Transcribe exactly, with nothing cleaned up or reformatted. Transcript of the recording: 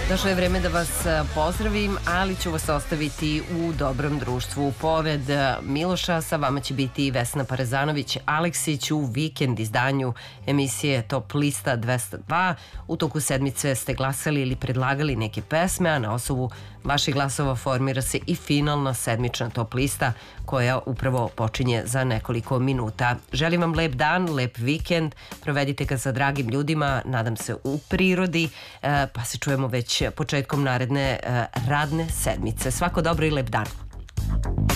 Došlo je vreme da vas pozdravim, ali ću vas ostaviti u dobrom društvu. Pored Miloša, sa vama će biti Vesna Parezanović Aleksić u vikend izdanju emisije Top lista dvesta dva. U toku sedmice ste glasali ili predlagali neke pesme, a na osnovu vaših glasova formira se i finalna sedmična top lista koja upravo počinje za nekoliko minuta. Želim vam lep dan, lep vikend, provedite ga sa dragim ljudima, nadam se u prirodi, pa se čujemo već početkom naredne radne sedmice. Svako dobro i lep dan.